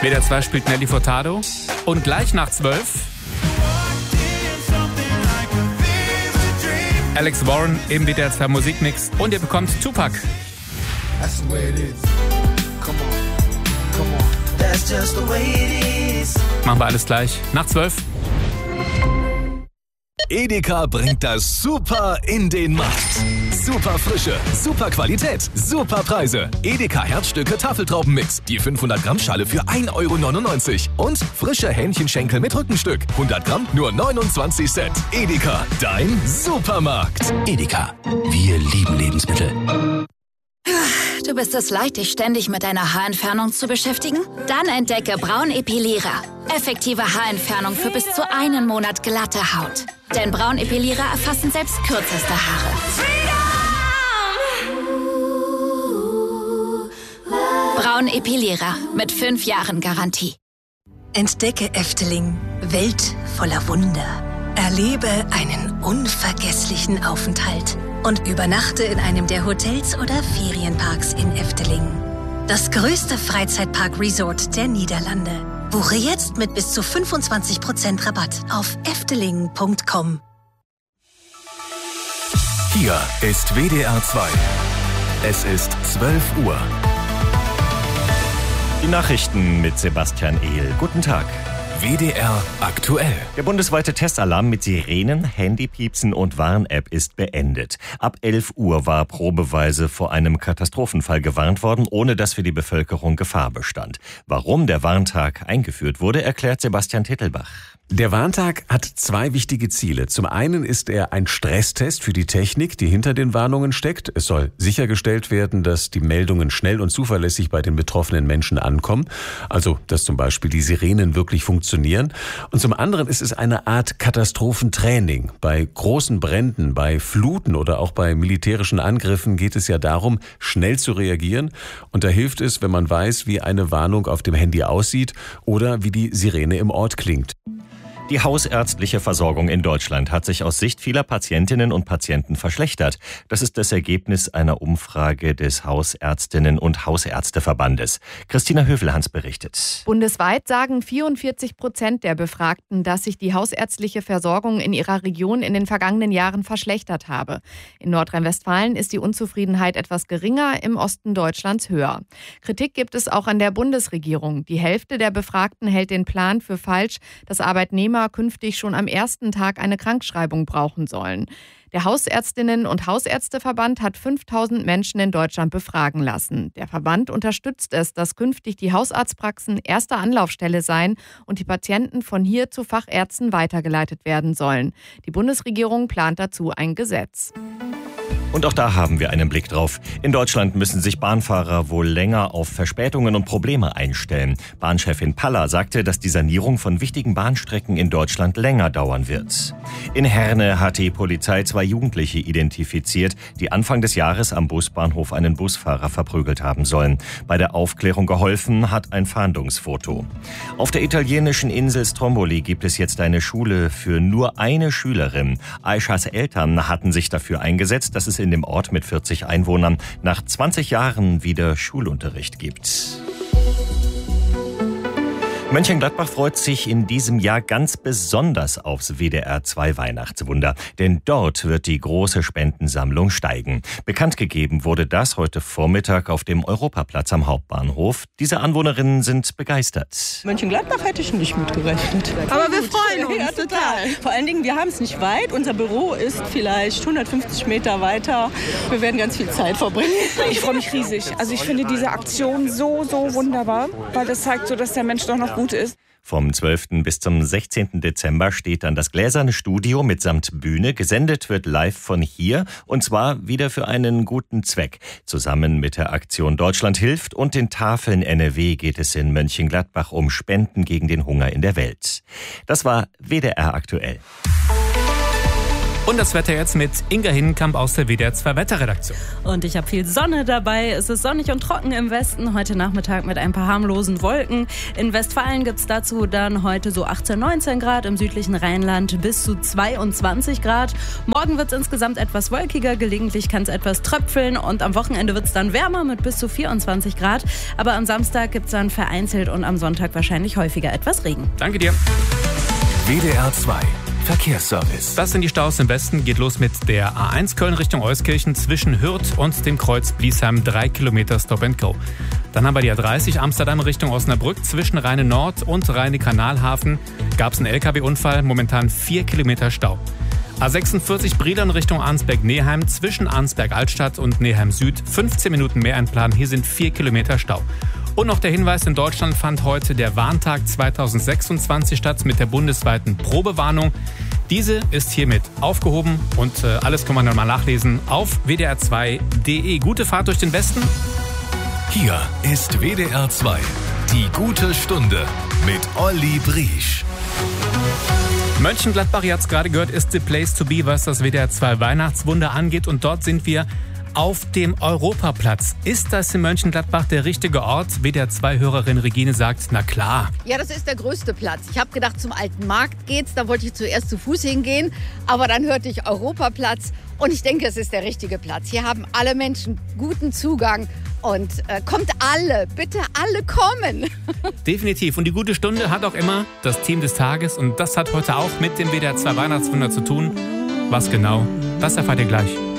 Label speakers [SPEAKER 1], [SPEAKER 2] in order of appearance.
[SPEAKER 1] WDR 2 spielt Nelly Furtado. Und gleich nach 12 Alex Warren im WDR 2 Musikmix. Und ihr bekommt Tupac.
[SPEAKER 2] That's the way it is. Come on, come on. That's just the way it is.
[SPEAKER 1] Machen wir alles gleich nach 12.
[SPEAKER 3] Edeka bringt das Super in den Markt. Super Frische, super Qualität, super Preise. Edeka Herzstücke Tafeltraubenmix. Die 500 Gramm Schale für 1,99 €. Und frische Hähnchenschenkel mit Rückenstück. 100 Gramm nur 29 Cent. Edeka, dein Supermarkt.
[SPEAKER 4] Edeka, wir lieben Lebensmittel.
[SPEAKER 5] Du bist es leid, dich ständig mit deiner Haarentfernung zu beschäftigen? Dann entdecke Braun Epilierer. Effektive Haarentfernung für bis zu einen Monat glatte Haut. Denn Braun Epilierer erfassen selbst kürzeste Haare. Braun Epilierer mit 5 Jahren Garantie.
[SPEAKER 6] Entdecke Efteling, Welt voller Wunder. Erlebe einen unvergesslichen Aufenthalt und übernachte in einem der Hotels oder Ferienparks in Efteling. Das größte Freizeitpark-Resort der Niederlande. Buche jetzt mit bis zu 25% Rabatt auf efteling.com.
[SPEAKER 3] Hier ist WDR 2. Es ist 12 Uhr.
[SPEAKER 7] Die Nachrichten mit Sebastian Ehl. Guten Tag.
[SPEAKER 3] WDR aktuell.
[SPEAKER 7] Der bundesweite Testalarm mit Sirenen, Handypiepsen und Warn-App ist beendet. Ab 11 Uhr war probeweise vor einem Katastrophenfall gewarnt worden, ohne dass für die Bevölkerung Gefahr bestand. Warum der Warntag eingeführt wurde, erklärt Sebastian Tittelbach.
[SPEAKER 8] Der Warntag hat 2 wichtige Ziele. Zum einen ist er ein Stresstest für die Technik, die hinter den Warnungen steckt. Es soll sichergestellt werden, dass die Meldungen schnell und zuverlässig bei den betroffenen Menschen ankommen. Also, dass zum Beispiel die Sirenen wirklich funktionieren. Und zum anderen ist es eine Art Katastrophentraining. Bei großen Bränden, bei Fluten oder auch bei militärischen Angriffen geht es ja darum, schnell zu reagieren. Und da hilft es, wenn man weiß, wie eine Warnung auf dem Handy aussieht oder wie die Sirene im Ort klingt.
[SPEAKER 7] Die hausärztliche Versorgung in Deutschland hat sich aus Sicht vieler Patientinnen und Patienten verschlechtert. Das ist das Ergebnis einer Umfrage des Hausärztinnen- und Hausärzteverbandes. Christina Hövelhans berichtet.
[SPEAKER 9] Bundesweit sagen 44% der Befragten, dass sich die hausärztliche Versorgung in ihrer Region in den vergangenen Jahren verschlechtert habe. In Nordrhein-Westfalen ist die Unzufriedenheit etwas geringer, im Osten Deutschlands höher. Kritik gibt es auch an der Bundesregierung. Die Hälfte der Befragten hält den Plan für falsch, dass Arbeitnehmer künftig schon am ersten Tag eine Krankschreibung brauchen sollen. Der Hausärztinnen- und Hausärzteverband hat 5000 Menschen in Deutschland befragen lassen. Der Verband unterstützt es, dass künftig die Hausarztpraxen erste Anlaufstelle seien und die Patienten von hier zu Fachärzten weitergeleitet werden sollen. Die Bundesregierung plant dazu ein Gesetz.
[SPEAKER 7] Und auch da haben wir einen Blick drauf. In Deutschland müssen sich Bahnfahrer wohl länger auf Verspätungen und Probleme einstellen. Bahnchefin Paller sagte, dass die Sanierung von wichtigen Bahnstrecken in Deutschland länger dauern wird. In Herne hat die Polizei 2 Jugendliche identifiziert, die Anfang des Jahres am Busbahnhof einen Busfahrer verprügelt haben sollen. Bei der Aufklärung geholfen hat ein Fahndungsfoto. Auf der italienischen Insel Stromboli gibt es jetzt eine Schule für nur eine Schülerin. Aishas Eltern hatten sich dafür eingesetzt, dass es in dem Ort mit 40 Einwohnern nach 20 Jahren wieder Schulunterricht gibt. Mönchengladbach freut sich in diesem Jahr ganz besonders aufs WDR 2 Weihnachtswunder, denn dort wird die große Spendensammlung steigen. Bekannt gegeben wurde das heute Vormittag auf dem Europaplatz am Hauptbahnhof. Diese Anwohnerinnen sind begeistert.
[SPEAKER 10] Mönchengladbach hätte ich nicht mitgerechnet. Aber wir freuen uns. Ja, total. Vor allen Dingen, wir haben es nicht weit. Unser Büro ist vielleicht 150 Meter weiter. Wir werden ganz viel Zeit verbringen.
[SPEAKER 11] Ich freue mich riesig. Also ich finde diese Aktion so wunderbar, weil das zeigt so, dass der Mensch doch noch gut ist.
[SPEAKER 7] Vom 12. bis zum 16. Dezember steht dann das gläserne Studio mitsamt Bühne. Gesendet wird live von hier und zwar wieder für einen guten Zweck. Zusammen mit der Aktion Deutschland hilft und den Tafeln NRW geht es in Mönchengladbach um Spenden gegen den Hunger in der Welt. Das war WDR aktuell.
[SPEAKER 1] Und das Wetter jetzt mit Inga Hinnenkamp aus der WDR 2 Wetterredaktion.
[SPEAKER 12] Und ich habe viel Sonne dabei. Es ist sonnig und trocken im Westen. Heute Nachmittag mit ein paar harmlosen Wolken. In Westfalen gibt es dazu dann heute so 18, 19 Grad. Im südlichen Rheinland bis zu 22 Grad. Morgen wird es insgesamt etwas wolkiger. Gelegentlich kann es etwas tröpfeln. Und am Wochenende wird es dann wärmer mit bis zu 24 Grad. Aber am Samstag gibt es dann vereinzelt und am Sonntag wahrscheinlich häufiger etwas Regen.
[SPEAKER 1] Danke dir.
[SPEAKER 3] WDR 2 Verkehrsservice.
[SPEAKER 1] Das sind die Staus im Westen. Geht los mit der A1 Köln Richtung Euskirchen zwischen Hürth und dem Kreuz Bliesheim. 3 Kilometer Stop and Go. Dann haben wir die A30 Amsterdam Richtung Osnabrück. Zwischen Rheine Nord und Rheine Kanalhafen gab es einen LKW-Unfall. Momentan 4 Kilometer Stau. A46 Brilon Richtung Arnsberg-Neheim. Zwischen Arnsberg-Altstadt und Neheim Süd 15 Minuten mehr einplanen. Hier sind 4 Kilometer Stau. Und noch der Hinweis, in Deutschland fand heute der Warntag 2026 statt mit der bundesweiten Probewarnung. Diese ist hiermit aufgehoben und alles kann man dann mal nachlesen auf wdr2.de. Gute Fahrt durch den Westen.
[SPEAKER 3] Hier ist WDR 2, die gute Stunde mit Olli Briesch.
[SPEAKER 1] Mönchengladbach, ihr habt es gerade gehört, ist the place to be, was das WDR 2 Weihnachtswunder angeht. Und dort sind wir auf dem Europaplatz. Ist das in Mönchengladbach der richtige Ort? WDR 2-Hörerin Regine sagt, na klar.
[SPEAKER 13] Ja, das ist der größte Platz. Ich habe gedacht, zum Alten Markt geht's. Da wollte ich zuerst zu Fuß hingehen. Aber dann hörte ich Europaplatz. Und ich denke, es ist der richtige Platz. Hier haben alle Menschen guten Zugang. Und kommt alle, bitte alle kommen.
[SPEAKER 1] Definitiv. Und die gute Stunde hat auch immer das Team des Tages. Und das hat heute auch mit dem WDR 2 Weihnachtswunder zu tun. Was genau? Das erfahrt ihr gleich.